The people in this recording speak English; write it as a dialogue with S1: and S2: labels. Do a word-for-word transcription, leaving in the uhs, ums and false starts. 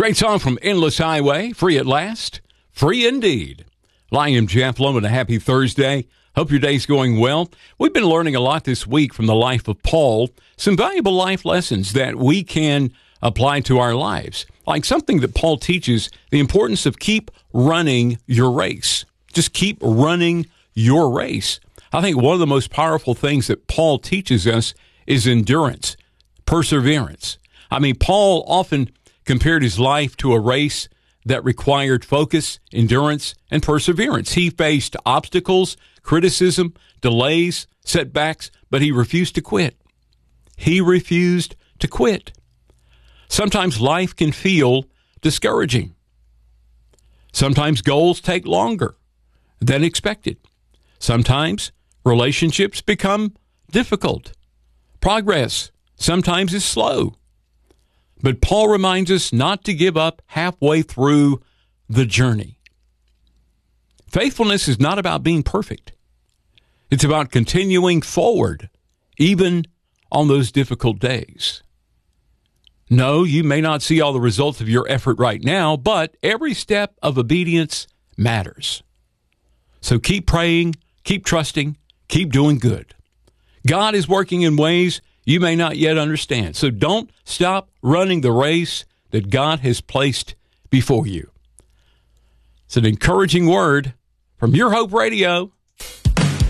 S1: Great song from Endless Highway, Free at Last, Free Indeed. I am Jeff Loman, a happy Thursday. Hope your day's going well. We've been learning a lot this week from the life of Paul, some valuable life lessons that we can apply to our lives, like something that Paul teaches, the importance of keep running your race. Just keep running your race. I think one of the most powerful things that Paul teaches us is endurance, perseverance. I mean, Paul often compared his life to a race that required focus, endurance, and perseverance. He faced obstacles, criticism, delays, setbacks, but he refused to quit. He refused to quit. Sometimes life can feel discouraging. Sometimes goals take longer than expected. Sometimes relationships become difficult. Progress sometimes is slow. But Paul reminds us not to give up halfway through the journey. Faithfulness is not about being perfect. It's about continuing forward, even on those difficult days. No, you may not see all the results of your effort right now, but every step of obedience matters. So keep praying, keep trusting, keep doing good. God is working in ways you may not yet understand. So don't stop running the race that God has placed before you. It's an encouraging word from Your Hope Radio.